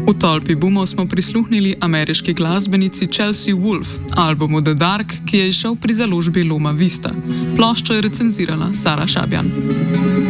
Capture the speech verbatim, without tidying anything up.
V tolpi bumov smo prisluhnili ameriški glasbenici Chelsea Wolfe, albumu The Dark, ki je izšel pri založbi Loma Vista. Ploščo je recenzirala Sara Šabjan.